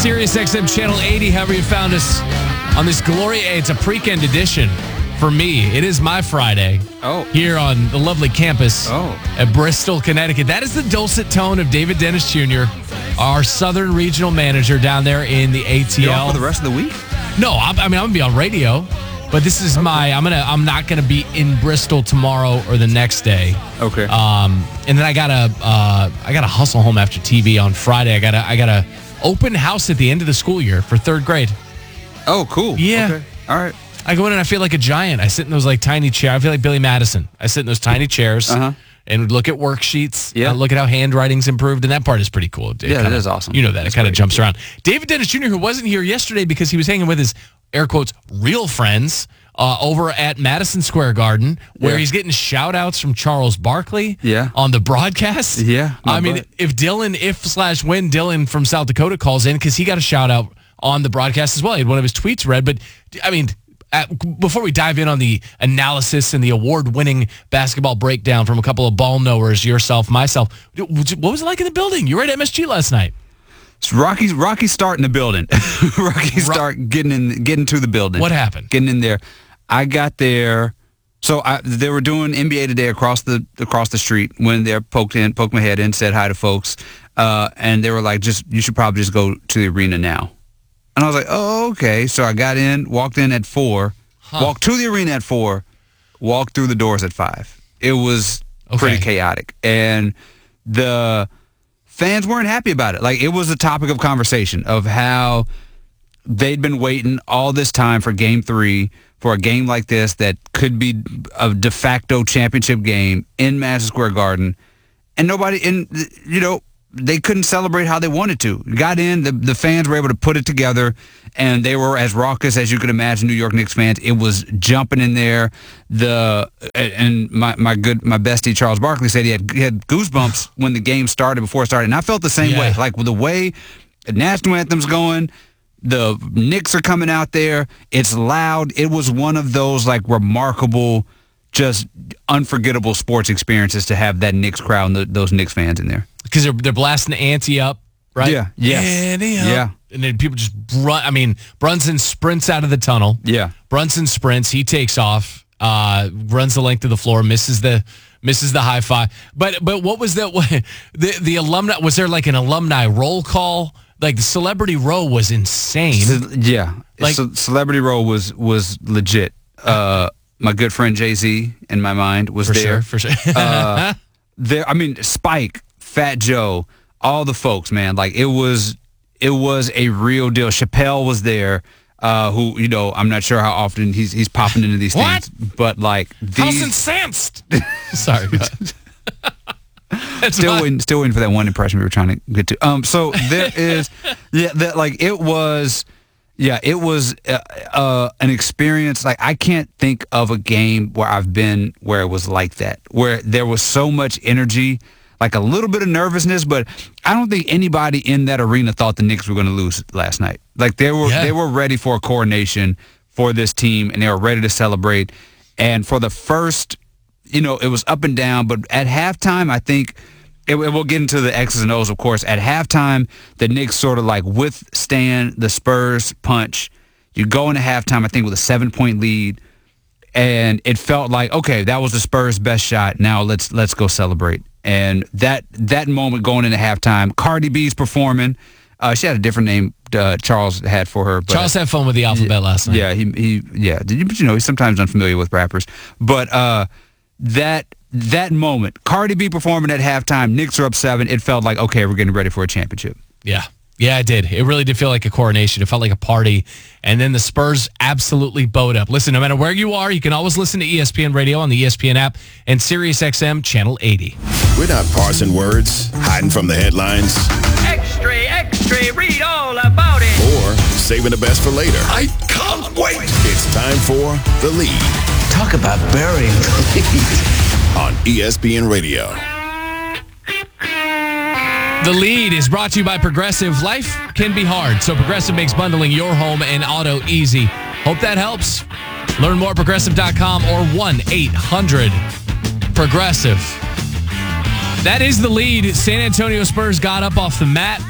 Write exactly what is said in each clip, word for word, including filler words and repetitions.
Sirius X M Channel eighty, however you found us on this Gloria. It's a pre-weekend edition for me. It is my Friday oh. here on the lovely campus oh. at Bristol, Connecticut. That is the dulcet tone of David Dennis Junior, our Southern Regional Manager down there in the A T L. You're off for the rest of the week? No, I'm, I mean, I'm going to be on radio. But this is okay. my, I'm gonna, I'm not gonna be in Bristol tomorrow or the next day. Okay. Um, and then I gotta, uh, I gotta hustle home after T V on Friday. I gotta, I gotta open house at the end of the school year for third grade. Oh, cool. Yeah. Okay. All right. I go in and I feel like a giant. I sit in those like tiny chairs. I feel like Billy Madison. I sit in those tiny chairs uh-huh. and look at worksheets. Yeah. I look at how handwriting's improved, and that part is pretty cool. It yeah, kinda, that is awesome. You know that. That's it kind of jumps cool. around. David Dennis Junior, who wasn't here yesterday because he was hanging with his, air quotes, real friends, Uh, over at Madison Square Garden, where yeah. he's getting shout-outs from Charles Barkley yeah. on the broadcast. Yeah. I mean, butt. if Dylan, if slash when Dylan from South Dakota calls in, because he got a shout-out on the broadcast as well. He had one of his tweets read. But, I mean, at, before we dive in on the analysis and the award-winning basketball breakdown from a couple of ball knowers, yourself, myself, what was it like in the building? You were at M S G last night. It's Rocky, Rocky start in the building. Rocky start getting in, getting to the building. What happened? Getting in there. I got there, so I, they were doing N B A Today across the across the street. When they poked in, poked my head in, said hi to folks, uh, and they were like, "Just you should probably just go to the arena now." And I was like, "Oh, okay." So I got in, walked in at four, huh. walked to the arena at four, walked through the doors at five. It was okay. pretty chaotic, and the fans weren't happy about it. Like, it was a topic of conversation of how they'd been waiting all this time for Game Three. For a game like this that could be a de facto championship game in Madison Square Garden, and nobody, in you know, they couldn't celebrate how they wanted to. Got in, the, the fans were able to put it together, and they were as raucous as you could imagine. New York Knicks fans, it was jumping in there. The and my my good my bestie Charles Barkley said he had he had goosebumps when the game started before it started, and I felt the same yeah. way. Like with the way the national anthem's going. The Knicks are coming out there. It's loud. It was one of those like remarkable, just unforgettable sports experiences to have that Knicks crowd and the, those Knicks fans in there. Because they're, they're blasting the ante up, right? Yeah. Yes. Ante up. Yeah. And then people just run. I mean, Brunson sprints out of the tunnel. Yeah. Brunson sprints. He takes off, uh, runs the length of the floor, misses the misses the high five. But but what was that? The, the alumni, was there like an alumni roll call? Like, the Celebrity Row was insane. Yeah. Like, so Celebrity Row was was legit. Uh, my good friend Jay-Z, in my mind, was for there. For sure, for sure. uh, there, I mean, Spike, Fat Joe, all the folks, man. Like, it was it was a real deal. Chappelle was there, uh, who, you know, I'm not sure how often he's he's popping into these what? things. But, like, these... I was incensed. Sorry, go ahead. That's still fine. waiting, still waiting for that one impression we were trying to get to. Um, so there is, yeah, that like it was, yeah, it was uh, uh, an experience. Like, I can't think of a game where I've been where it was like that, where there was so much energy, like a little bit of nervousness, but I don't think anybody in that arena thought the Knicks were going to lose last night. Like, they were, yeah. they were ready for a coronation for this team, and they were ready to celebrate. And for the first, you know, it was up and down, but at halftime, I think. It, we'll get into the X's and O's, of course. At halftime, the Knicks sort of like withstand the Spurs punch. You go into halftime, I think, with a seven-point lead, and it felt like, okay, that was the Spurs' best shot. Now let's let's go celebrate. And that that moment going into halftime, Cardi B's performing. Uh, she had a different name uh, Charles had for her. But, Charles had fun with the alphabet yeah, last night. Yeah, he he yeah. Did you, but you know, he's sometimes unfamiliar with rappers, but uh, that. That moment, Cardi B performing at halftime, Knicks are up seven. It felt like, okay, we're getting ready for a championship. Yeah. Yeah, it did. It really did feel like a coronation. It felt like a party. And then the Spurs absolutely bowed up. Listen, no matter where you are, you can always listen to E S P N Radio on the E S P N app and Sirius X M Channel eighty. We're not parsing words, hiding from the headlines. Extra, extra, read all about it. Or saving the best for later. I can't wait. It's time for The Lead. Talk about burying the lead. On E S P N Radio. The Lead is brought to you by Progressive. Life can be hard, so Progressive makes bundling your home and auto easy. Hope that helps. Learn more at progressive dot com or one eight hundred Progressive. That is The Lead. San Antonio Spurs got up off the mat.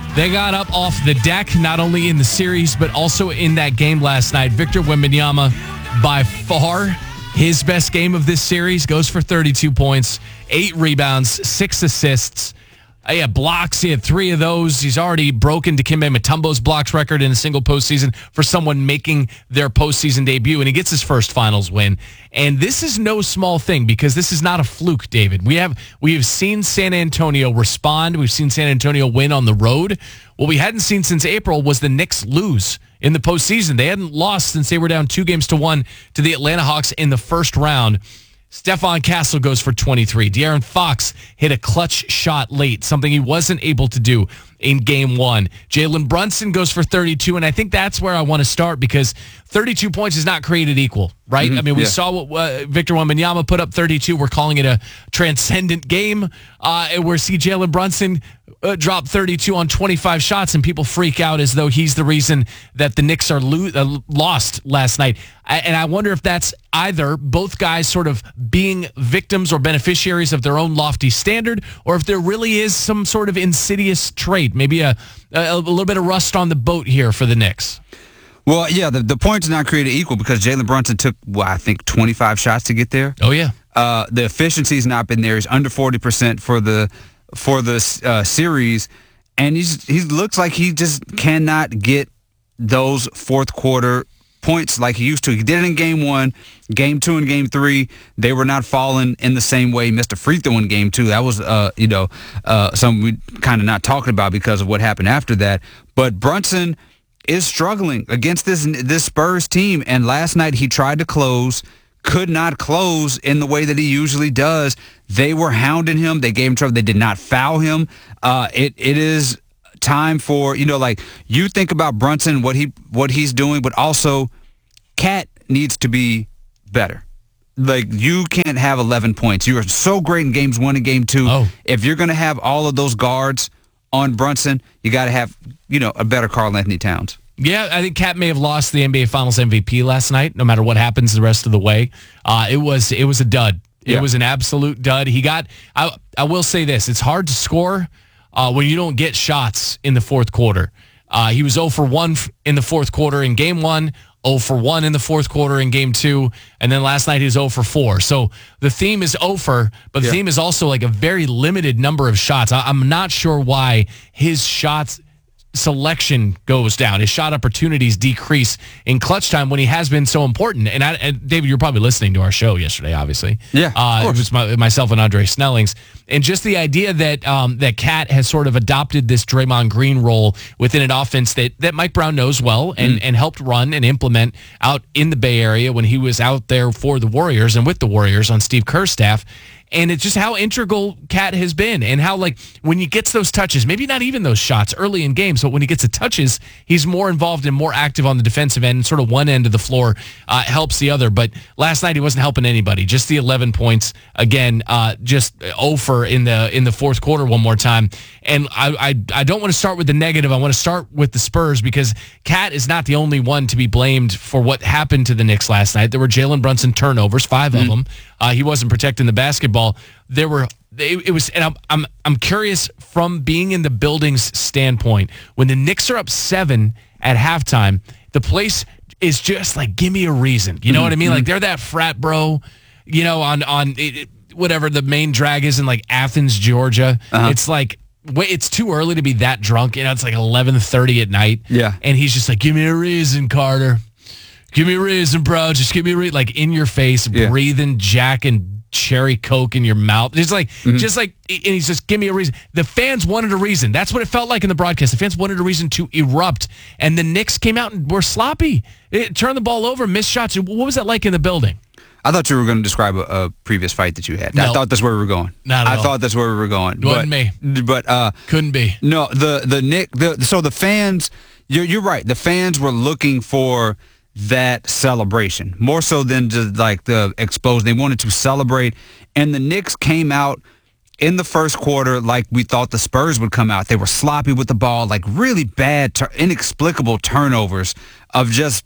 They got up off the deck, not only in the series, but also in that game last night. Victor Wembanyama, by far his best game of this series, goes for thirty-two points, eight rebounds, six assists. He had blocks. He had three of those. He's already broken Dikembe Mutombo's blocks record in a single postseason for someone making their postseason debut, and he gets his first finals win. And this is no small thing because this is not a fluke, David. We have we have seen San Antonio respond. We've seen San Antonio win on the road. What we hadn't seen since April was the Knicks lose in the postseason. They hadn't lost since they were down two games to one to the Atlanta Hawks in the first round. Stephon Castle goes for twenty-three. De'Aaron Fox hit a clutch shot late, something he wasn't able to do in game one. Jalen Brunson goes for thirty-two, and I think that's where I want to start because thirty-two points is not created equal, right? Mm-hmm, I mean, we yeah. saw what uh, Victor Wembanyama put up thirty-two. We're calling it a transcendent game. Uh, and we're see Jalen Brunson uh, drop thirty-two on twenty-five shots, and people freak out as though he's the reason that the Knicks are lo- uh, lost last night. I, and I wonder if that's either both guys sort of being victims or beneficiaries of their own lofty standard, or if there really is some sort of insidious trait, maybe a, a, a little bit of rust on the boat here for the Knicks. Well, yeah, the, the points are not created equal because Jalen Brunson took, well, I think, twenty-five shots to get there. Oh, yeah. Uh, the efficiency's not been there. He's under forty percent for the for the uh, series, and he's he looks like he just cannot get those fourth quarter points like he used to. He did it in game one, game two, and game three. They were not falling in the same way. He missed a free throw in game two. That was, uh, you know, uh, something we kind of not talking about because of what happened after that. But Brunson is struggling against this this Spurs team, and last night he tried to close, could not close in the way that he usually does. They were hounding him. They gave him trouble. They did not foul him. Uh, it it is time for, you know, like you think about Brunson, what he what he's doing, but also Cat needs to be better. Like, you can't have eleven points. You are so great in games one and game two. Oh. If you're going to have all of those guards on Brunson, you got to have, you know, a better Karl Anthony Towns. Yeah, I think Cat may have lost the N B A Finals M V P last night, no matter what happens the rest of the way. Uh, it was it was a dud. It yeah. was an absolute dud. He got, I, I will say this, it's hard to score uh, when you don't get shots in the fourth quarter. Uh, he was zero for one in the fourth quarter in game one, zero for one in the fourth quarter in game two, and then last night he was zero for four. So the theme is over, but the yeah. theme is also like a very limited number of shots. I, I'm not sure why his shots selection goes down. His shot opportunities decrease in clutch time when he has been so important. And, I, and David, you're probably listening to our show yesterday, obviously. Yeah, uh, it was my, myself and Andre Snellings. And just the idea that um, that Cat has sort of adopted this Draymond Green role within an offense that, that Mike Brown knows well and, mm. and helped run and implement out in the Bay Area when he was out there for the Warriors and with the Warriors on Steve Kerr's staff. And it's just how integral Cat has been and how, like, when he gets those touches, maybe not even those shots early in games, but when he gets the touches, he's more involved and more active on the defensive end. Sort of one end of the floor uh, helps the other. But last night he wasn't helping anybody. Just the eleven points. Again, uh, just over in the in the fourth quarter one more time. And I, I, I don't want to start with the negative. I want to start with the Spurs because Cat is not the only one to be blamed for what happened to the Knicks last night. There were Jalen Brunson turnovers, five mm-hmm. of them. Uh, he wasn't protecting the basketball. There were it, it was, and I'm I'm I'm curious from being in the building's standpoint. When the Knicks are up seven at halftime, the place is just like, give me a reason. You know mm-hmm. what I mean? Like they're that frat bro, you know, on on it, whatever the main drag is in like Athens, Georgia. Uh-huh. It's like, wait, it's too early to be that drunk. You know, it's like eleven thirty at night. Yeah, and he's just like, give me a reason, Carter. Give me a reason, bro. Just give me a reason. Like in your face, yeah. breathing Jack and cherry Coke in your mouth. It's like, mm-hmm. just like, and he's just, give me a reason. The fans wanted a reason. That's what it felt like in the broadcast. The fans wanted a reason to erupt. And the Knicks came out and were sloppy. It turned the ball over, missed shots. What was that like in the building? I thought you were going to describe a, a previous fight that you had. No. I thought that's where we were going. Not at I all. thought that's where we were going. It wasn't me. But uh, couldn't be. No, the the Nick. The, so the fans. You're you're right. The fans were looking for that celebration more so than just like the explosion. They wanted to celebrate, and the Knicks came out in the first quarter like we thought the Spurs would come out. They were sloppy with the ball, like really bad, tur- inexplicable turnovers of just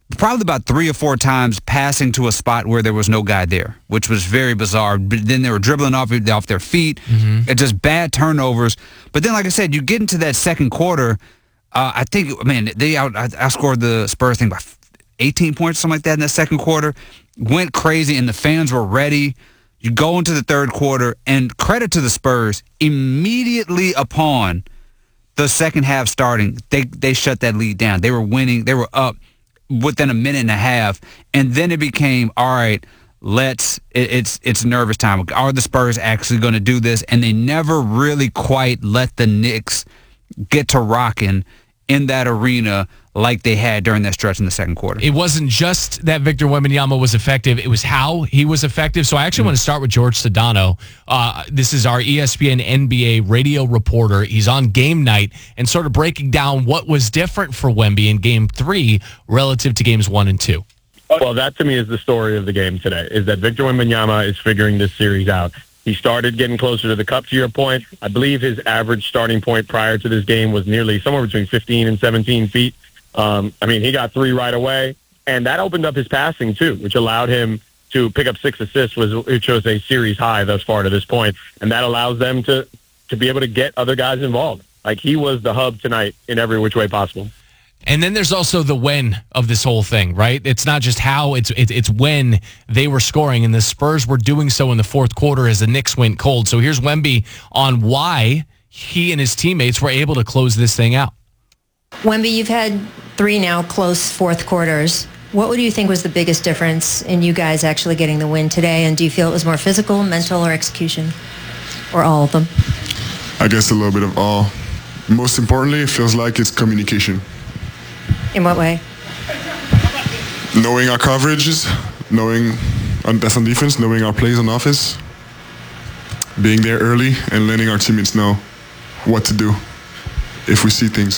probably about three or four times passing to a spot where there was no guy there, which was very bizarre. But then they were dribbling off off their feet. Mm-hmm. It's just bad turnovers. But then, like I said, you get into that second quarter. Uh, I think, man, they out, I, I scored the Spurs thing by eighteen points, something like that in the second quarter. Went crazy, and the fans were ready. You go into the third quarter, and credit to the Spurs, immediately upon the second half starting, they they shut that lead down. They were winning. They were up within a minute and a half, and then it became, all right, let's, it, it's it's nervous time. Are the Spurs actually going to do this? And they never really quite let the Knicks get to rocking in that arena like they had during that stretch in the second quarter. It wasn't just that Victor Wembanyama was effective. It was how he was effective. So I actually mm. want to start with George Sedano. Uh, this is our E S P N N B A radio reporter. He's on game night and sort of breaking down what was different for Wemby in game three relative to games one and two. Well, that to me is the story of the game today, is that Victor Wembanyama is figuring this series out. He started getting closer to the cup, to your point. I believe his average starting point prior to this game was nearly somewhere between fifteen and seventeen feet. Um, I mean, he got three right away, and that opened up his passing, too, which allowed him to pick up six assists, which was a series high thus far to this point, and that allows them to, to be able to get other guys involved. Like, he was the hub tonight in every which way possible. And then there's also the when of this whole thing, right? It's not just how, it's it, it's when they were scoring, and the Spurs were doing so in the fourth quarter as the Knicks went cold. So here's Wemby on why he and his teammates were able to close this thing out. Wemby, you've had three now close fourth quarters. What would you think was the biggest difference in you guys actually getting the win today? And do you feel it was more physical, mental, or execution? Or all of them? I guess a little bit of all. Most importantly, it feels like it's communication. In what way? Knowing our coverages, knowing on, that's on defense, knowing our plays on offense, being there early and letting our teammates know what to do if we see things.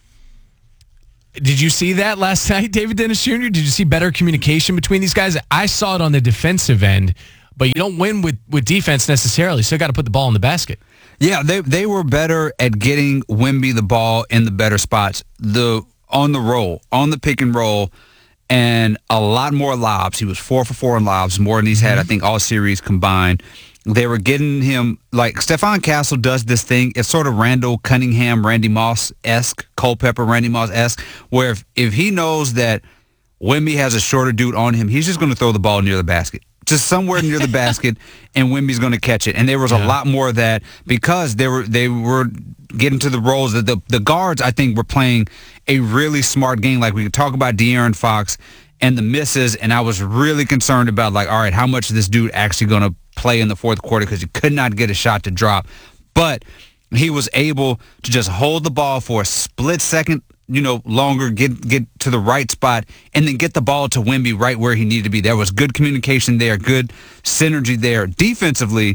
Did you see that last night, David Dennis Junior? Did you see better communication between these guys? I saw it on the defensive end, but you don't win with, with defense necessarily, so you got to put the ball in the basket. Yeah, they they were better at getting Wemby the ball in the better spots. The on the roll, on the pick and roll, and a lot more lobs. He was four for four in lobs, more than he's had, I think, all series combined. They were getting him, like, Stephon Castle does this thing. It's sort of Randall Cunningham, Randy Moss-esque, Culpepper, Randy Moss-esque, where if, if he knows that Wemby has a shorter dude on him, he's just going to throw the ball near the basket. Just somewhere near the basket, and Wemby's going to catch it. And there was yeah. a lot more of that because they were they were getting to the roles that the the guards, I think, were playing a really smart game. Like, we could talk about De'Aaron Fox and the misses, and I was really concerned about, like, all right, how much is this dude actually going to play in the fourth quarter, because he could not get a shot to drop. But he was able to just hold the ball for a split second, you know, longer, get get to the right spot, and then get the ball to Wemby right where he needed to be. There was good communication there, good synergy there. Defensively,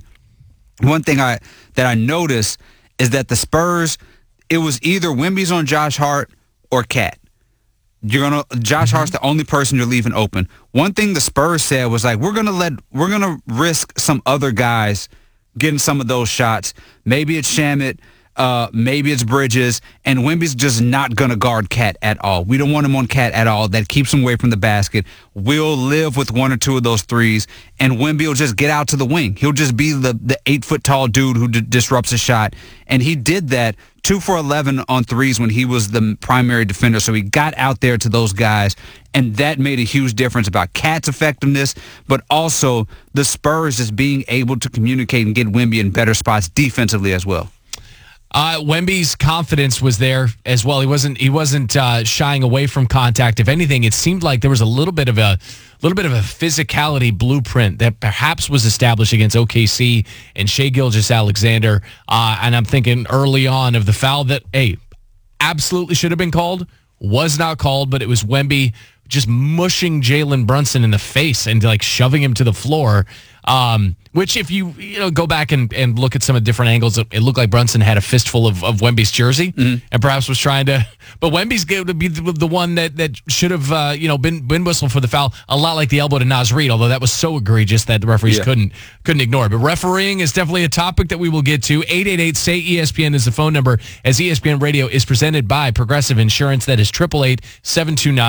one thing I that I noticed is that the Spurs, it was either Wemby's on Josh Hart or Cat. You're gonna Josh mm-hmm. Hart's the only person you're leaving open. One thing the Spurs said was, like, we're gonna let we're gonna risk some other guys getting some of those shots. Maybe it's Shamet. Uh, maybe it's Bridges, and Wemby's just not going to guard Cat at all. We don't want him on Cat at all. That keeps him away from the basket. We'll live with one or two of those threes, and Wemby will just get out to the wing. He'll just be the, the eight-foot-tall dude who d- disrupts a shot, and he did that two for eleven on threes when he was the primary defender, so he got out there to those guys, and that made a huge difference about Cat's effectiveness, but also the Spurs just being able to communicate and get Wemby in better spots defensively as well. Uh, Wemby's confidence was there as well. He wasn't he wasn't uh, shying away from contact. If anything, it seemed like there was a little bit of a little bit of a physicality blueprint that perhaps was established against O K C and Shai Gilgeous-Alexander. Uh, and I'm thinking early on of the foul that, hey, absolutely should have been called, was not called, but it was Wemby just mushing Jalen Brunson in the face and, like, shoving him to the floor. Um, which if you you know go back and, and look at some of the different angles, it looked like Brunson had a fistful of, of Wemby's jersey mm-hmm. and perhaps was trying to, but Wemby's going to be the, the one that, that should have uh, you know been been whistled for the foul, a lot like the elbow to Naz Reid, although that was so egregious that the referees yeah. couldn't couldn't ignore it. But refereeing is definitely a topic that we will get to. eight eight eight, S A Y, E S P N is the phone number, as E S P N Radio is presented by Progressive Insurance. That is eight eight eight, seven two nine,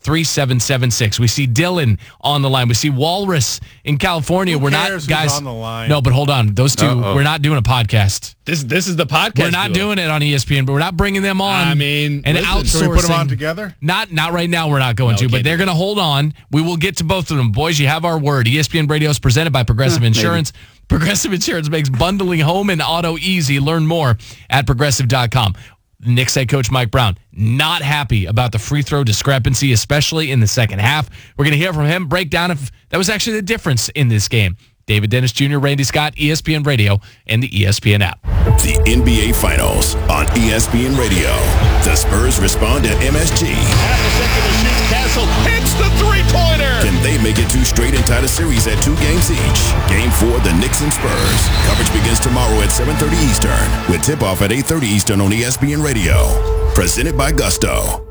three seven seven six. We see Dylan on the line. We see Walrus in California. Who we're cares not who's guys on the line? No, but hold on. Those two, Uh-oh. we're not doing a podcast. This this is the podcast. We're not duo. doing it on E S P N, but we're not bringing them on. I mean, and listen, outsourcing. Should we put them on together? Not not right now. We're not going No, to, but can't they're do going to hold on. We will get to both of them, boys. You have our word. E S P N Radio is presented by Progressive Insurance. Progressive Insurance makes bundling home and auto easy. Learn more at progressive dot com. Knicks head coach Mike Brown, not happy about the free throw discrepancy, especially in the second half. We're going to hear from him, break down if that was actually the difference in this game. David Dennis Junior, Randy Scott, E S P N Radio, and the E S P N app. The N B A Finals on E S P N Radio. The Spurs respond to M S G. Castle hits the three-pointer. Can they make it two straight and tie the series at two games each? Game four, the Knicks and Spurs. Coverage begins tomorrow at seven thirty Eastern with tip-off at eight thirty Eastern on E S P N Radio. Presented by Gusto.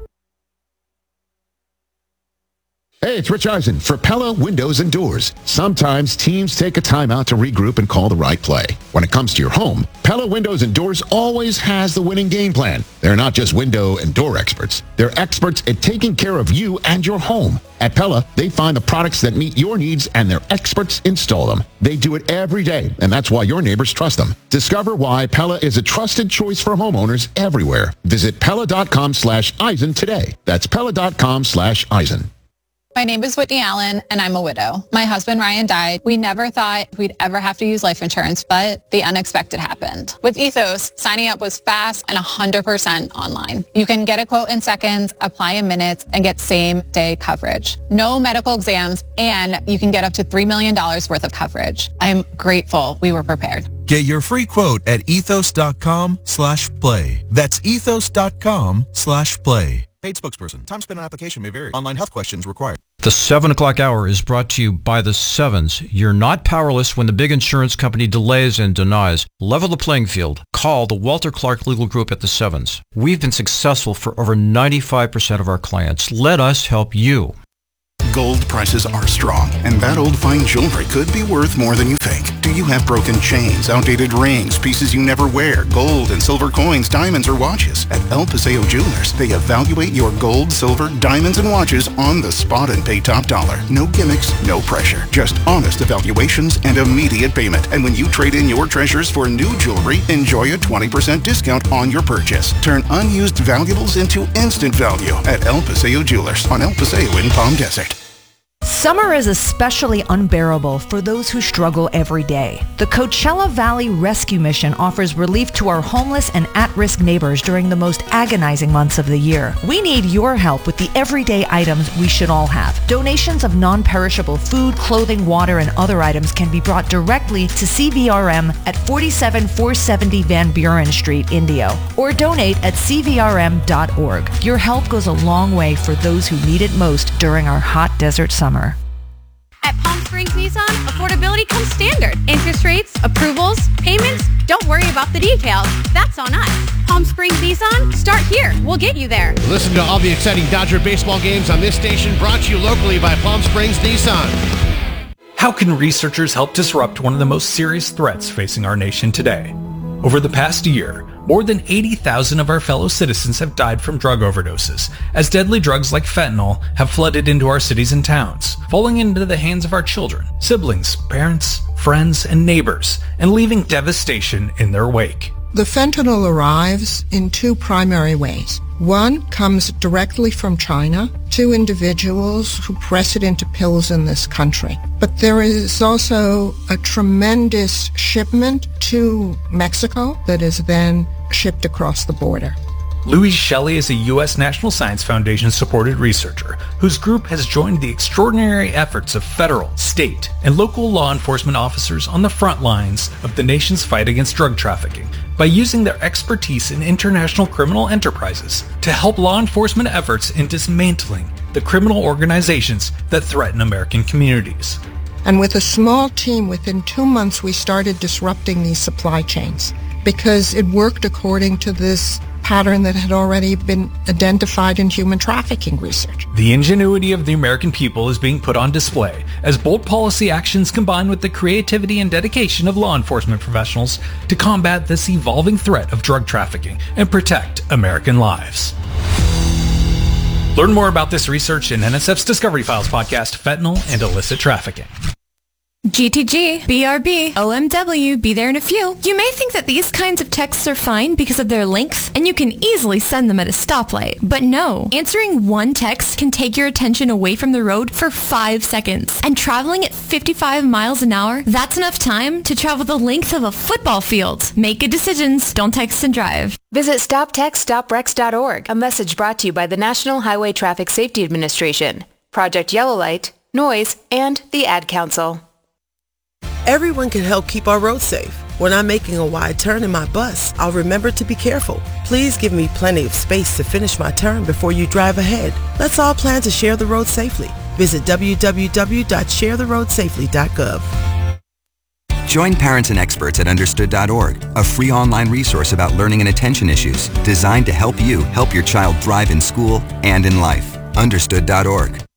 Hey, it's Rich Eisen for Pella Windows and Doors. Sometimes teams take a timeout to regroup and call the right play. When it comes to your home, Pella Windows and Doors always has the winning game plan. They're not just window and door experts. They're experts at taking care of you and your home. At Pella, they find the products that meet your needs and their experts install them. They do it every day, and that's why your neighbors trust them. Discover why Pella is a trusted choice for homeowners everywhere. Visit Pella.com slash Eisen today. That's Pella.com slash Eisen. My name is Whitney Allen, and I'm a widow. My husband, Ryan, died. We never thought we'd ever have to use life insurance, but the unexpected happened. With Ethos, signing up was fast and one hundred percent online. You can get a quote in seconds, apply in minutes, and get same-day coverage. No medical exams, and you can get up to three million dollars worth of coverage. I'm grateful we were prepared. Get your free quote at ethos.com slash play. That's ethos.com slash play. Paid spokesperson. Time spent on application may vary. Online health questions required. The seven o'clock hour is brought to you by the Sevens. You're not powerless when the big insurance company delays and denies. Level the playing field. Call the Walter Clark Legal Group at the Sevens. We've been successful for over ninety-five percent of our clients. Let us help you. Gold prices are strong, and that old fine jewelry could be worth more than you think. Do you have broken chains, outdated rings, pieces you never wear, gold and silver coins, diamonds, or watches? At El Paseo Jewelers, they evaluate your gold, silver, diamonds, and watches on the spot and pay top dollar. No gimmicks, no pressure. Just honest evaluations and immediate payment. And when you trade in your treasures for new jewelry, enjoy a twenty percent discount on your purchase. Turn unused valuables into instant value at El Paseo Jewelers on El Paseo in Palm Desert. Summer is especially unbearable for those who struggle every day. The Coachella Valley Rescue Mission offers relief to our homeless and at-risk neighbors during the most agonizing months of the year. We need your help with the everyday items we should all have. Donations of non-perishable food, clothing, water, and other items can be brought directly to C V R M at forty-seven four seventy Van Buren Street, Indio, or donate at c v r m dot org. Your help goes a long way for those who need it most during our hot desert summer. At Palm Springs Nissan, affordability comes standard. Interest rates, approvals, payments, don't worry about the details. That's on us. Palm Springs Nissan, start here. We'll get you there. Listen to all the exciting Dodger baseball games on this station, brought to you locally by Palm Springs Nissan. How can researchers help disrupt one of the most serious threats facing our nation today? Over the past year, more than eighty thousand of our fellow citizens have died from drug overdoses, as deadly drugs like fentanyl have flooded into our cities and towns, falling into the hands of our children, siblings, parents, friends, and neighbors, and leaving devastation in their wake. The fentanyl arrives in two primary ways. One comes directly from China to individuals who press it into pills in this country. But there is also a tremendous shipment to Mexico that is then shipped across the border. Louise Shelley is a U S National Science Foundation-supported researcher whose group has joined the extraordinary efforts of federal, state, and local law enforcement officers on the front lines of the nation's fight against drug trafficking by using their expertise in international criminal enterprises to help law enforcement efforts in dismantling the criminal organizations that threaten American communities. And with a small team, within two months, we started disrupting these supply chains because it worked according to this pattern that had already been identified in human trafficking research. The ingenuity of the American people is being put on display as bold policy actions combine with the creativity and dedication of law enforcement professionals to combat this evolving threat of drug trafficking and protect American lives. Learn more about this research in N S F's Discovery Files podcast, Fentanyl and Illicit Trafficking. G T G, B R B, O M W, be there in a few. You may think that these kinds of texts are fine because of their length, and you can easily send them at a stoplight. But no, answering one text can take your attention away from the road for five seconds. And traveling at fifty-five miles an hour, that's enough time to travel the length of a football field. Make good decisions. Don't text and drive. Visit stop text stop wrecks dot org. A message brought to you by the National Highway Traffic Safety Administration, Project Yellow Light, Noise, and the Ad Council. Everyone can help keep our roads safe. When I'm making a wide turn in my bus, I'll remember to be careful. Please give me plenty of space to finish my turn before you drive ahead. Let's all plan to share the road safely. Visit w w w dot share the road safely dot gov. Join parents and experts at understood dot org, a free online resource about learning and attention issues designed to help you help your child thrive in school and in life. understood dot org.